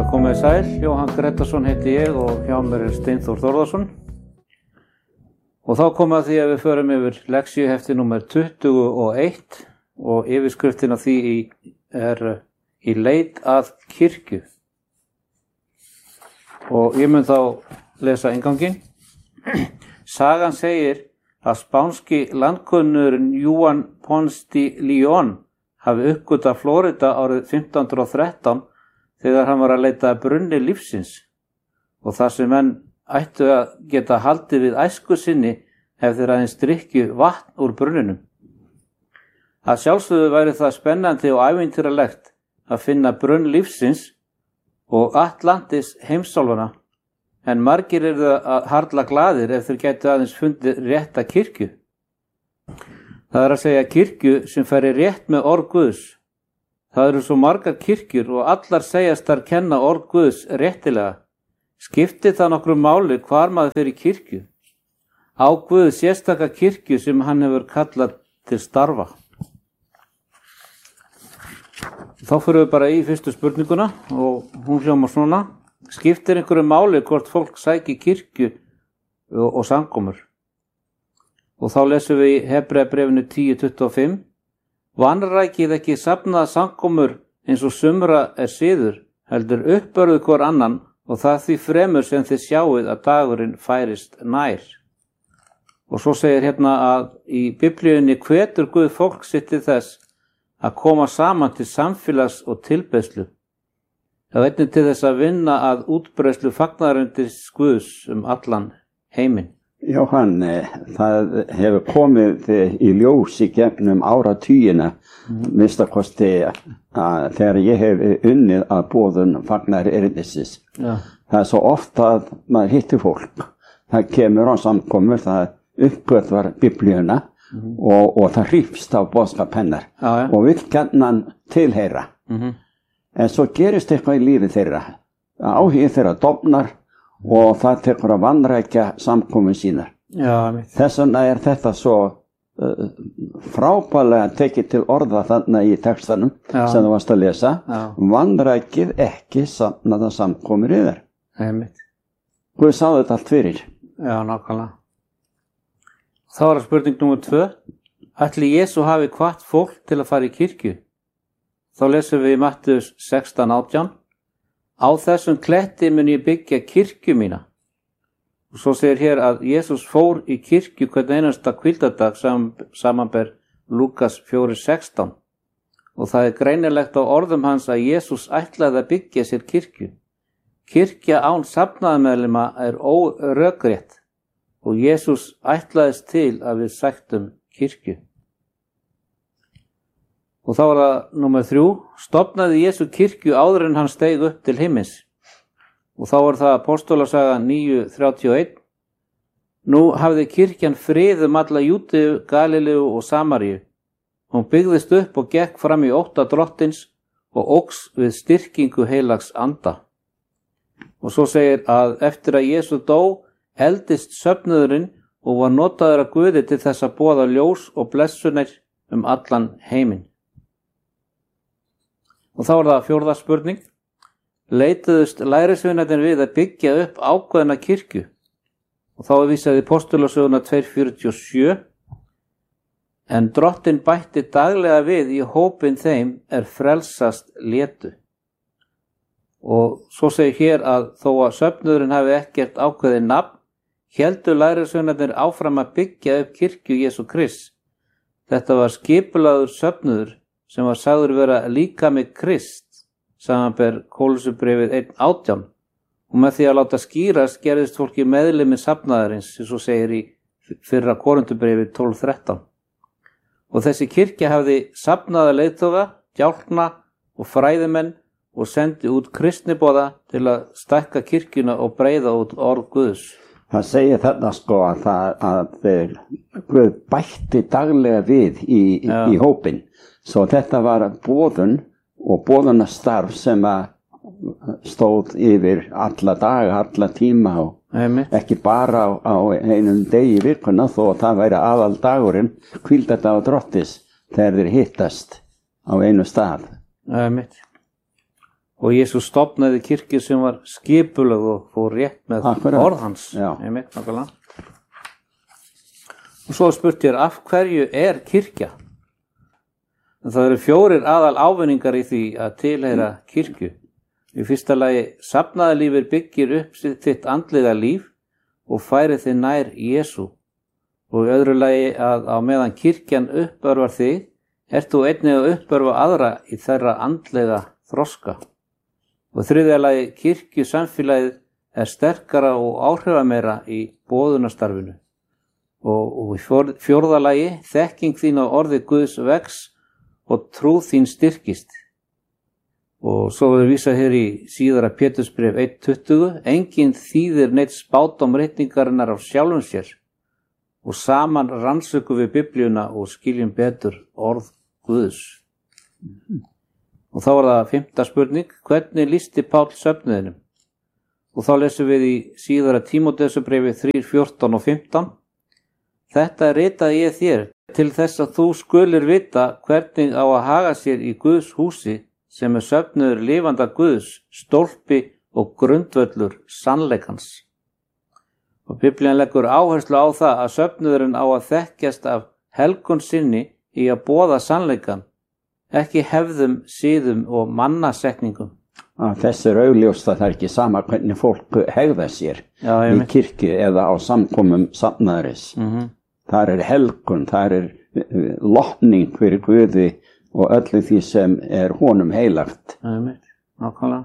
komið sæl, Jóhann Gretarsson heiti ég og hjá mér Steinþór Þórðarsson. Og þá komið að því að við förum yfir leksíuhefti númer 21 og yfirskriftin af því er í leit að kirkju. Og ég mun þá lesa innganginn. Sagan segir að spánski landkönnuðurinn Juan Ponce de León hafi uppgötvað Flórída árið 1513 þegar hann var að leita að brunni lífsins og þar sem menn ættu að geta haldið við æsku sinni ef þeir aðeins drykkju vatn úr brunninum. Að sjálfsögðu væri það spennandi og ævintýralegt að finna brunn lífsins og Atlantis heimsálfana, en margir eru að harla glaðir ef þeir gætu aðeins fundið rétta kirkju. Það er að segja kirkju sem færi rétt með orð Guðs. Það eru svo margar kirkjur og allar segjast þar kenna orð Guðs réttilega. Skiptir það nokkru máli hvar maður fer í kirkju? Á Guð sérstaka kirkju sem hann hefur kallað til starfa. Þá fyrir við bara í fyrstu spurninguna og hún hljómar svona. Skiptir einhverju máli hvort fólk sæki kirkju og samkomur? Og þá lesum við í Hebreabréfinu 10:25. Vanrækið ekki safnaða samkomur eins og sumra er siður, heldur uppbörðu hvor annan og það því fremur sem þið sjáið að dagurinn færist nær. Og svo segir hérna að í Biblíunni hvetur Guð fólk sitt til þess að koma saman til samfélags og tilbeiðslu. Það einnig til þess að vinna að útbreiðslu fagnaðarundis Guðs allan heiminn. Jóhann, það hefur komið í ljós í gegnum áratugina, minnstakosti þegar ég hef unnið að boðun fagnaðarerindisins. Það er svo ofta að maður hittir fólk. Það kemur á samkomur, það uppgötvar Biblíuna og það hrifst af boðskap hennar og vill gjarnan tilheyra. En svo gerist eitthvað í lífi þeirra. Áhuginn þeirra dofnar og það tekur að vanrækja samkomin sínar. Þess vegna er þetta svo frábærlega tekið til orða þarna í textanum sem þú varst að lesa. Vanrækið ekki safnaða samkomur yfir. Guð sá þetta allt fyrir. Já, nákvæmlega. Þá er spurning númer 2. Ætli Jesú hafi hvatt fólk til að fara í kirkju? Þá lesum við í Mattheus 16:18. Á þessum kletti mun ég byggja kirkju mína. Og svo segir hér að Jesús fór í kirkju hvern einasta hvíldardag samanber Lúkas 4:16. Og það er greinilegt á orðum hans að Jesús ætlaði að byggja sér kirkju. Kirkja án safnaðarmeðlima er órökrétt og Jesús ætlaðist til að við sæktum kirkju. Og þá var það númer 3. Stofnaði Jesú kirkju áður en hann steig upp til himins. Og þá var það Apostolasaga 9:31. Nú hafði kirkjan frið alla Júdeu, Galileu og Samaríu. Hún byggðist upp og gekk fram í ótta drottins og óx við styrkingu heilags anda. Og svo segir að eftir að Jesú dó, eldist söfnuðurinn og var notaður af Guði til þess að boða ljós og blessunir allan heiminn. Og þá er það 4. spurning. Leituðust lærisveinarnir við að byggja upp ákveðna kirkju? Og þá er vísað í Postulasöguna 2:47. En drottinn bætti daglega við í hópinn þeim frelsast létu. Og svo segir hér að þó að söfnuðurinn hafi ekkert ákveðið nafn, héldu lærisveinarnir áfram að byggja upp kirkju Jesú Krists. Þetta var skipulagður söfnuður sem var sagður vera líkami Krist, samanber Kólussubréfið 1:18. Og með því að láta skýrast gerðist fólki meðlimi safnaðarins, sem svo segir í fyrra Korinthubréfið 12:13. Og þessi kirkja hafði safnaða leiðtoga, djákna og fræðimenn og sendi út kristniboða til að stækka kirkjuna og breiða út orð Guðs. Það segir þarna sko að Guð bætti daglega við í hópinn. Svo þetta var boðun og boðunastarf sem stóð yfir alla daga, alla tíma og ekki bara á einum degi vikuna þó að það væri aðal dagurinn, hvíldardagur Drottis þegar þeir hittast á einu stað. Og Jesús stofnaði kirkju sem var skipuleg og fór rétt með orð hans. Einmitt, nákvæmlega. Og svo spurt ég, af hverju er kirkja? Það eru 4 aðal ávinningar í því að tilheyra kirkju. Í fyrsta lagi, safnaðarlífið byggir upp þitt andlega líf og færir þig nær Jesú. Og í öðru lagi að á meðan kirkjan uppörvar þig, ert þú einnig að uppörfa aðra í þeirra andlega þroska. Og í þriðja lagi, kirkjusamfélagið er sterkara og áhrifameira í boðunarstarfinu. Og í fjórða lagi, þekking þín á orði Guðs vex og trúð þín styrkist. Og svo er vísað hér í síðara Pétursbréf 1:20, enginn þýðir neitt spádómritningarinnar af sjálfum sér og saman rannsökum við Biblíuna og skiljum betur orð Guðs. Og þá var það 5. spurning, hvernig lýsti Páll söfnuðinum? Og þá lesum við í síðara Tímóteusarbréfi 3:14 og 15. Þetta ritaði ég þér til þess að þú skulir vita hvernig á að haga sér í Guðs húsi sem er söfnuður lifanda Guðs, stólpi og grundvöllur sannleikans. Og Biblían leggur áherslu á það að söfnuðurinn á að þekkjast af helgun sinni í að boða sannleikan, ekki hefðum, siðum og mannasetningum. Þessi er augljóst að það er ekki sama hvernig fólk hegða sér í kirkju eða á samkomum safnaðaris. Þar er helgun, þar er lotning fyrir Guði og öllu því sem er honum heilagt. Nákvæmlega.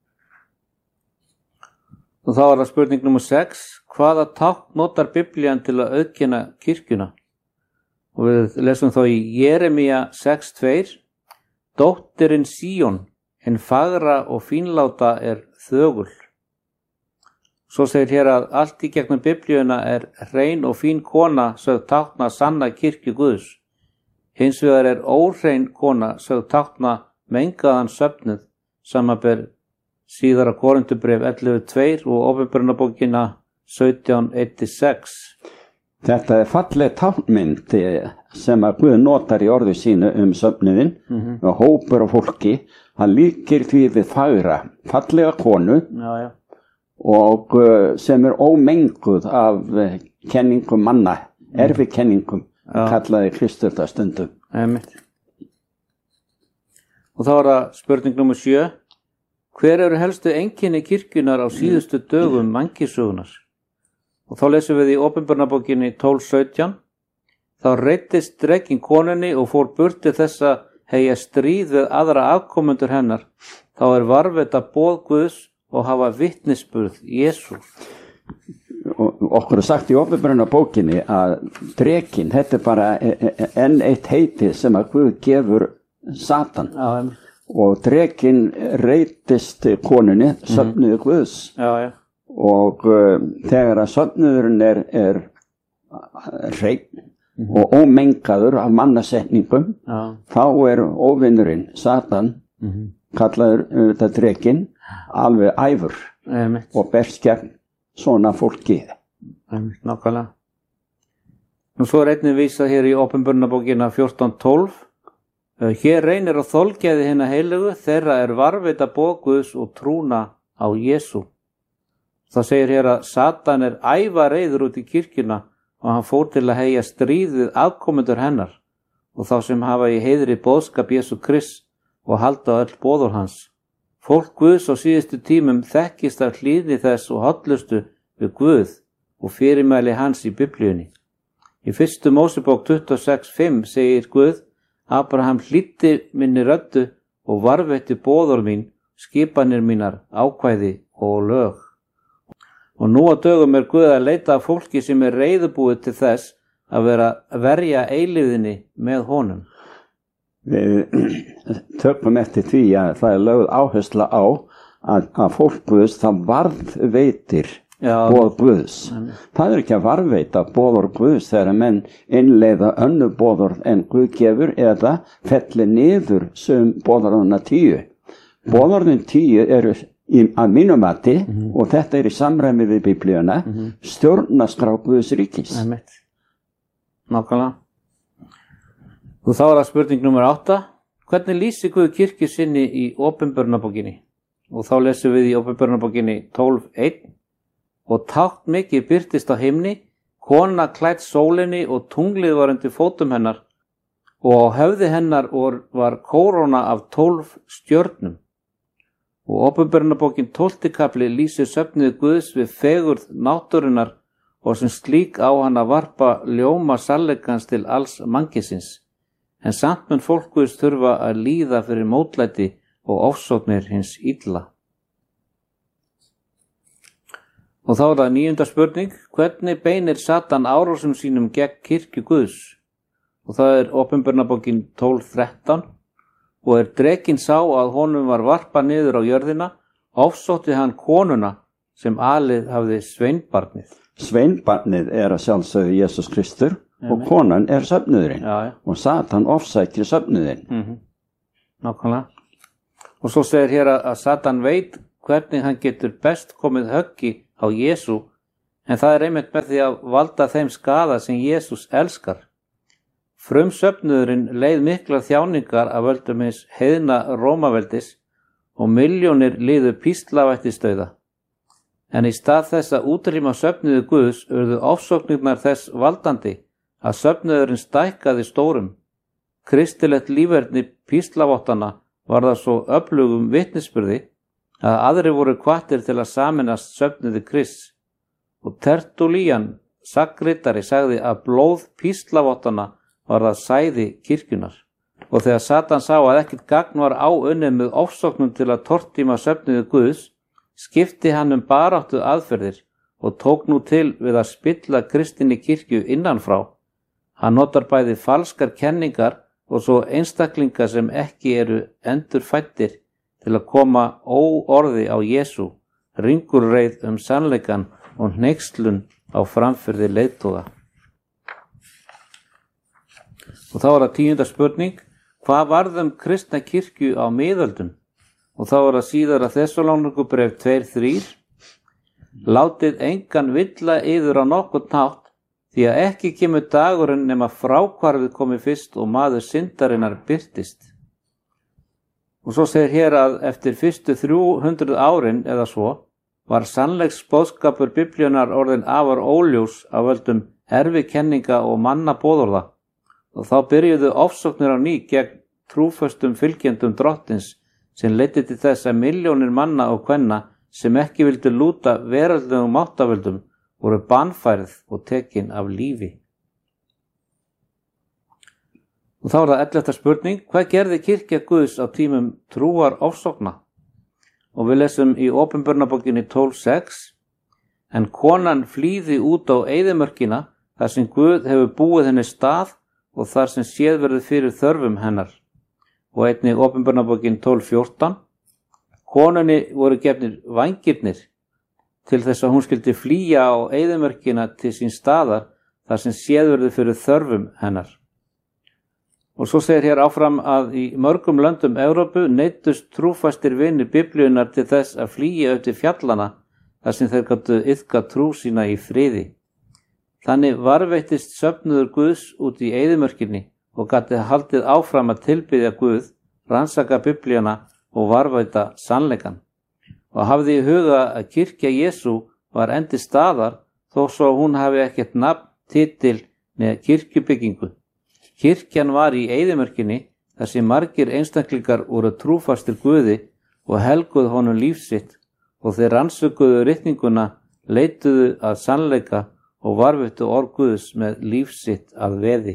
Og þá er það spurning nummer 6. Hvaða tákn notar Biblían til að auðkenna kirkjuna? Og við lesum þá í Jeremía 6:2. Dóttirin Síón, hinn fagra og fínláta er þögul. Svo segir hér að allt í gegnum Biblíuna er hrein og fín kona sögð tákna sanna kirkju Guðs. Hins vegar er óhrein kona sögð tákna mengaðan söfnuð, samanber síðara Korinthubréf 11:2 og Åpenbarunarbókina 17:1-6. Þetta er falleg táknmynd sem að Guð notar í orðu sínu söfnuðinn og hópur af fólki. Hann líkir því við fagra, fallega konu og sem er ómenguð af kenningum manna, erfikenningum, kallaði Kristur það stundum. Og þá er það spurning nummer 7. Hver eru helstu einkenni kirkjunar á síðustu dögum mannkynssögunnar? Og þá lesum við í Åpenbarunarbókinni 12:17. Þá reiddist drekinn konunni og fór burt til þess að heyja stríð við aðra afkomendur hennar. Þá er varðveita boð Guðs og hafa vitnisburð Jesú. Okkur er sagt í Åpenbarunarbókinni að drekinn, þetta er bara enn eitt heiti sem að Guð gefur Satan. Og drekinn reiddist konunni, söfnuði Guðs. Og þegar að söfnuðurinn er hreinn og ómengaður af mannasetningum, þá er óvinnurinn Satan, kallaður þetta drekinn, alveg æfur og berst gegn svona fólki. Nákvæmlega. Og svo er einnig vísað hér í Åpenbarunarbókina 14:12. Hér reynir á þolgæði hinna heilögu, þeirra er varðveita boð Guðs og trúna á Jesú. Það segir hér að Satan er ævareiður út í kirkjuna og hann fór til að heyja stríðið afkomendur hennar og þá sem hafa í heiðri boðskap Jesú Krist og halda öll boður hans. Fólk Guðs á síðustu tímum þekkist af hlýðni þess og hollustu við Guð og fyrirmæli hans í Biblíunni. Í 1. Mósebók 26:5 segir Guð, Abraham hlýddi minni röddu og varðveitti boður mín, skipanir mínar, ákvæði og lög. Og nú á dögum er Guð að leita að fólki sem er reiðubúið til þess að verja eilífðinni með honum. Við tökum eftir því að það er lögð áhersla á að fólk Guðs það varðveitir boð Guðs. Það er ekki að varðveita boður Guðs þegar menn innleiða önnur boður en Guð gefur eða fellir niður sem boðorðina 10. Boðorðin 10 eru að mínum mati og þetta er í samræmi við Biblíuna stjórnarskrá Guðs ríkis. Nákvæmlega. Og þá er það spurning nummer 8. Hvernig lýsir Guð kirkju sinni í Åpenbarunarbókinni? og þá lesum við í Åpenbarunarbókinni 12:1: Og tákn mikið birtist á himni, kona klædd sólinni og tunglið var undir fótum hennar og á höfði hennar var kóróna af 12 stjörnum. Og Åpenbarunarbókin 12. kafli lýsir söfnuði Guðs við fegurð náttúrunnar og sem slík á hann að varpa ljóma sannleikans til alls mannkisins. En samt mun fólk Guðs þurfa að líða fyrir mótlæti og ofsóknir hins illa. Og þá það 9. spurning: hvernig beinir Satan árásum sínum gegn kirkju Guðs? Og það Åpenbarunarbókin 12:13: og drekinn sá að honum var varpað niður á jörðina, ofsótti hann konuna sem alið hafði sveinbarnið. Sveinbarnið að sjálfsögðu Jesús Kristur og konan söfnuðurinn. Já. Og Satan ofsækir söfnuðinn. Nákvæmlega. Og svo segir hér að Satan veit hvernig hann getur best komið höggi á Jesú, en það einmitt með því að valda þeim skaða sem Jesús elskar. Frumsöfnuðurinn leið miklar þjáningar af völdum hins heiðna Rómaveldis og milljónir liðu píslavættisdauða. En í stað þess að útrýma söfnuði Guðs urðu ofsóknirnar þess valdandi að söfnuðurinn stækkaði stórum. Kristilegt líferni píslavottana var það svo öflugum vitnisburði að aðrir voru hvattir til að sameinast söfnuði Krists. Og Tertúlían sagnritari sagði að blóð píslavottana var það sæði kirkjunar. Og þegar Satan sá að ekkert gagn var áunnið með ofsóknum til að tortíma söfnuði Guðs, skipti hann baráttu aðferðir og tók nú til við að spilla kristinni kirkju innanfrá. Hann notar bæði falskar kenningar og svo einstaklingar sem ekki eru endurfæddir til að koma óorði á Jesú, ringulreið sannleikan og hneykslun á framfyrði leiðtoga. Og þá það 10. spurning: hvað varð kristna kirkju á miðöldum? Og þá það síðara Þessalónikubréf 2:3: látið engan villa yður á nokkurn hátt, því að ekki kemur dagurinn nema fráhvarfið komi fyrst og maður syndarinnar birtist. Og svo segir hér að eftir fyrstu 300 árin eða svo var sannleiksboðskapur Biblíunnar orðin afar óljós af völdum erfikenninga og mannaboðorða, og þá byrjuðu ofsóknir á ný gegn trúföstum fylgjendum drottins sem leiddi til þess að milljónir manna og kvenna sem ekki vildu lúta veraldlegum máttavöldum voru bannfærð og tekin af lífi. Og þá það 11. spurning: hvað gerði kirkja Guðs á tímum trúar ofsókna? Og við lesum í Åpenbarunarbókinni 12:6: en konan flýði út á eyðimörkina þar sem Guð hefur búið henni stað og þar sem séð verður fyrir þörfum hennar. Og einnig Åpenbarunarbókin 12:14: konunni voru gefnir vængirnir til þess að hún skyldi flýja á eyðimörkina til sín staðar þar sem séð verður fyrir þörfum hennar. Og svo segir hér áfram að í mörgum löndum Evrópu neyddust trúfastir vinir Biblíunnar til þess að flýja upp til fjallana þar sem þeir gátu iðka trú sína í friði. Þannig varðveittist söfnuður Guðs út í eyðimörkinni og gátu haldið áfram að tilbiðja Guð, rannsaka Biblíuna og varðveita sannleikan. Og hafði í huga að kirkja Jesú var endi staðar þó svo hún hafi ekkert nafn, titil með kirkjubyggingu. Kirkjan var í eyðimörkinni þar sem margir einstaklingar voru trúfastir Guði og helguðu honum líf sitt, og þeir rannsökuðu ritninguna, leituðu að sannleika og varðveittu orð Guðs með líf sitt að veði.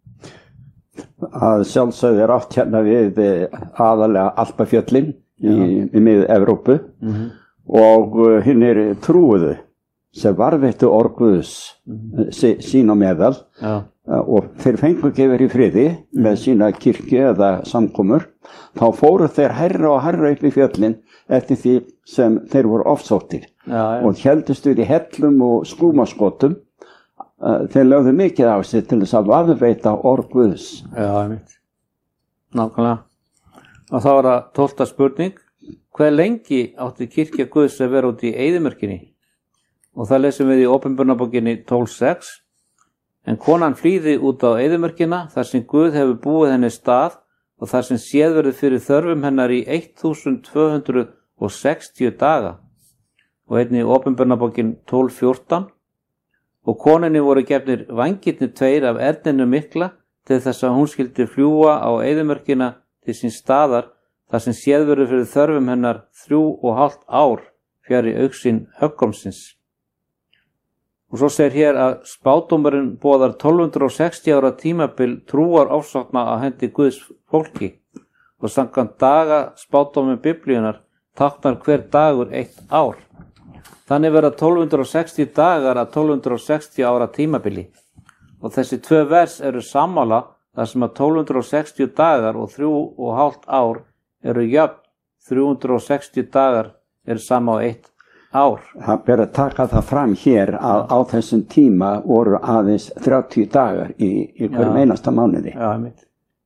Að sjálfsögðu átt hérna við aðalega Alpafjöllin í miður-Evrópu og hinnir trúuðu sem varðveittu orð Guðs sín á meðal. Og þeir fengu ekki verið í friði með sína kirkju eða samkomur, þá fóru þeir hærra og hærra upp í fjöllin eftir því sem þeir voru ofsóttir og héldust við í hellum og skúmaskotum. Þeir lögðu mikið á sig til þess að varðveita orð Guðs. Já, einmitt. Nákvæmlega. Og þá það 12. spurning: hve lengi átti kirkja Guðs að vera út í eyðimörkinni? Og það lesum við í Åpenbarunarbókinni 12:6: en konan flýði út á eyðimörkina þar sem Guð hefur búið henni stað og þar sem séð verður fyrir þörfum hennar í 1260 360 daga og einnig Opinberunarbókin 12:14 og konunni voru gefnir vængirnir 2 af Erninum mikla til þess að hún skyldi fljúga á eyðimörkina til síns staðar þar sem séð verður fyrir þörfum hennar 3,5 ár fjarri augsýn höggormsins. Og svo segir hér að spádómurinn boðar 1260 ára tímabil trúar ofsókna á hendi Guðs fólki og samkvæmt daga spádómur Biblíunnar táknar hver dagur 1 ár. Þannig verða 1260 dagar að 1260 ára tímabili og þessi 2 vers eru sammála þar sem að 1260 dagar og 3,5 ár eru jöfn, 360 dagar eru sama á 1 ár. Það ber að taka það fram hér að á þessum tíma voru aðeins 30 dagar í hverjum einasta mánuði. Já, einmitt.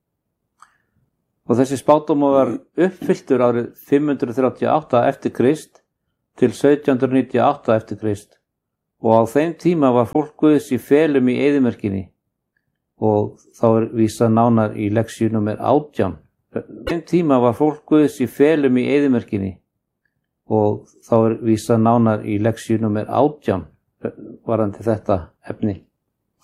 Og þessi spádómur var uppfylltur árið 538 eftir Krist til 1798 eftir Krist og á þeim tíma var fólk Guðs í felum í eyðimörkinni og þá vísað nánar í lexíu númer 18. Á þeim tíma var fólk Guðs í felum í eyðimörkinni og þá vísað nánar í lexíu númer 18 varðandi þetta efni.